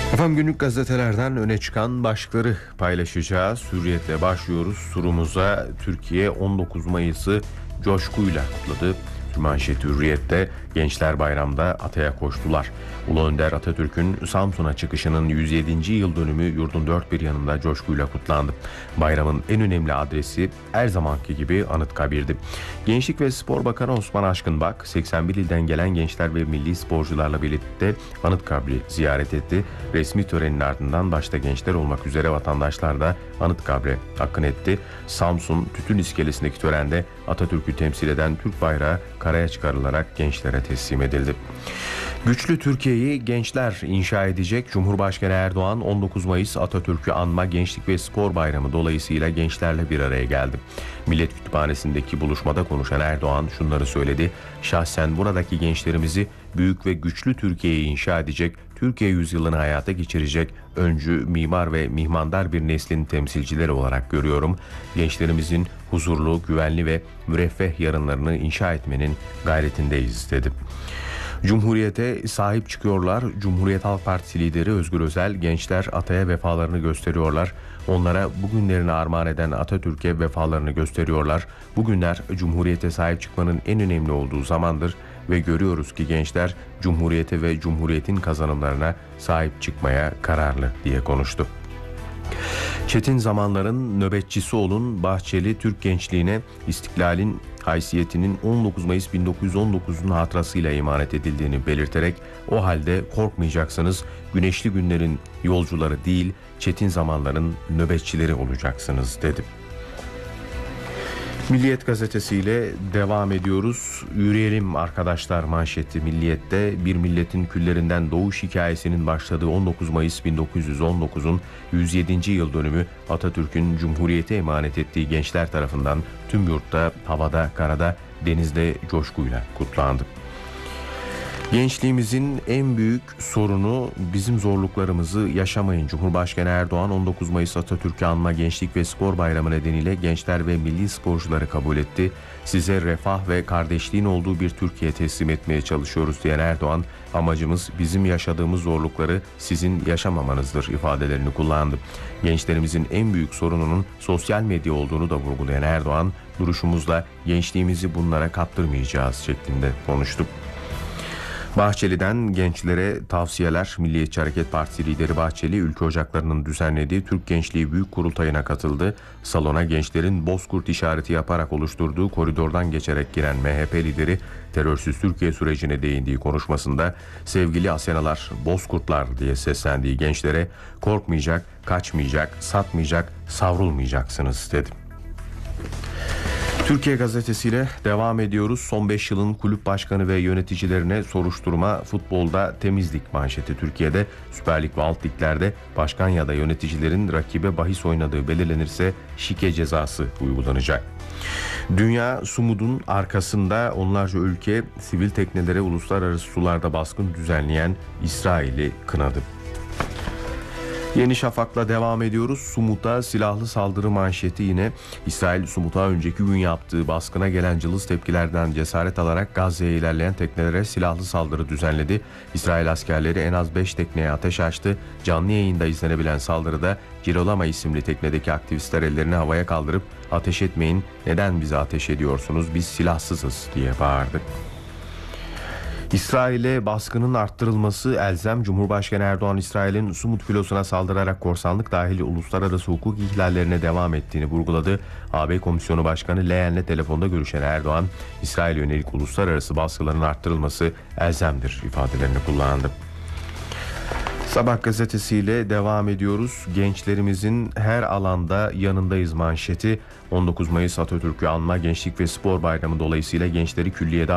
Efendim günlük gazetelerden öne çıkan başlıkları paylaşacağız. Hürriyetle başlıyoruz. Turumuza Türkiye 19 Mayıs'ı coşkuyla kutladı. Manşet Hürriyet'te Gençler Bayram'da Atay'a koştular. Ulu Önder Atatürk'ün Samsun'a çıkışının 107. yıl dönümü yurdun dört bir yanında coşkuyla kutlandı. Bayramın en önemli adresi her zamanki gibi Anıtkabir'di. Gençlik ve Spor Bakanı Osman Aşkınbak 81 ilden gelen gençler ve milli sporcularla birlikte Anıtkabir'i ziyaret etti. Resmi törenin ardından başta gençler olmak üzere vatandaşlar da Anıtkabir'e akın etti. Samsun Tütün İskelesi'ndeki törende Atatürk'ü temsil eden Türk bayrağı karaya çıkarılarak gençlere teslim edildi. Güçlü Türkiye'yi gençler inşa edecek. Cumhurbaşkanı Erdoğan 19 Mayıs Atatürk'ü anma Gençlik ve Spor Bayramı dolayısıyla gençlerle bir araya geldi. Millet Kütüphanesi'ndeki buluşmada konuşan Erdoğan şunları söyledi. Şahsen buradaki gençlerimizi büyük ve güçlü Türkiye'yi inşa edecek, Türkiye yüzyılını hayata geçirecek öncü, mimar ve mihmandar bir neslin temsilcileri olarak görüyorum. Gençlerimizin huzurlu, güvenli ve müreffeh yarınlarını inşa etmenin gayretindeyiz dedi. Cumhuriyete sahip çıkıyorlar. Cumhuriyet Halk Partisi lideri Özgür Özel, gençler Atay'a vefalarını gösteriyorlar. Onlara bugünlerini armağan eden Atatürk'e vefalarını gösteriyorlar. Bugünler Cumhuriyete sahip çıkmanın en önemli olduğu zamandır ve görüyoruz ki gençler Cumhuriyete ve Cumhuriyet'in kazanımlarına sahip çıkmaya kararlı diye konuştu. Çetin zamanların nöbetçisi olun. Bahçeli Türk gençliğine istiklalin haysiyetinin 19 Mayıs 1919'un hatırasıyla emanet edildiğini belirterek o halde korkmayacaksınız, güneşli günlerin yolcuları değil, çetin zamanların nöbetçileri olacaksınız dedi. Milliyet gazetesiyle devam ediyoruz. Yürüyelim arkadaşlar manşeti Milliyet'te bir milletin küllerinden doğuş hikayesinin başladığı 19 Mayıs 1919'un 107. yıl dönümü Atatürk'ün Cumhuriyete emanet ettiği gençler tarafından tüm yurtta, havada, karada, denizde coşkuyla kutlandı. Gençliğimizin en büyük sorunu bizim zorluklarımızı yaşamayın. Cumhurbaşkanı Erdoğan 19 Mayıs Atatürk'ü anma Gençlik ve Spor Bayramı nedeniyle gençler ve milli sporcuları kabul etti. Size refah ve kardeşliğin olduğu bir Türkiye teslim etmeye çalışıyoruz diyen Erdoğan, amacımız bizim yaşadığımız zorlukları sizin yaşamamanızdır ifadelerini kullandı. Gençlerimizin en büyük sorununun sosyal medya olduğunu da vurgulayan Erdoğan, duruşumuzla gençliğimizi bunlara kaptırmayacağız şeklinde konuştu. Bahçeli'den gençlere tavsiyeler. Milliyetçi Hareket Partisi lideri Bahçeli, ülke ocaklarının düzenlediği Türk Gençliği Büyük Kurultayı'na katıldı. Salona gençlerin bozkurt işareti yaparak oluşturduğu koridordan geçerek giren MHP lideri terörsüz Türkiye sürecine değindiği konuşmasında sevgili Asenalar, bozkurtlar diye seslendiği gençlere korkmayacak, kaçmayacak, satmayacak, savrulmayacaksınız dedi. Türkiye gazetesiyle devam ediyoruz. Son 5 yılın kulüp başkanı ve yöneticilerine soruşturma, futbolda temizlik manşeti. Türkiye'de Süper Lig ve alt liglerde başkan ya da yöneticilerin rakibe bahis oynadığı belirlenirse şike cezası uygulanacak. Dünya Sumud'un arkasında onlarca ülke sivil teknelere uluslararası sularda baskın düzenleyen İsrail'i kınadı. Yeni Şafak'la devam ediyoruz. Sumut'a silahlı saldırı manşeti yine. İsrail Sumut'a önceki gün yaptığı baskına gelen cılız tepkilerden cesaret alarak Gazze'ye ilerleyen teknelere silahlı saldırı düzenledi. İsrail askerleri en az 5 tekneye ateş açtı. Canlı yayında izlenebilen saldırıda Girolama isimli teknedeki aktivistler ellerini havaya kaldırıp ateş etmeyin, neden bize ateş ediyorsunuz, biz silahsızız diye bağırdı. İsrail'e baskının arttırılması elzem. Cumhurbaşkanı Erdoğan, İsrail'in Sumut filosuna saldırarak korsanlık dahil uluslararası hukuk ihlallerine devam ettiğini vurguladı. AB Komisyonu Başkanı Leyen'le telefonda görüşen Erdoğan, İsrail yönelik uluslararası baskıların arttırılması elzemdir ifadelerini kullandı. Sabah gazetesiyle devam ediyoruz. Gençlerimizin her alanda yanındayız manşeti. 19 Mayıs Atatürk'ü anma Gençlik ve Spor Bayramı dolayısıyla gençleri külliyede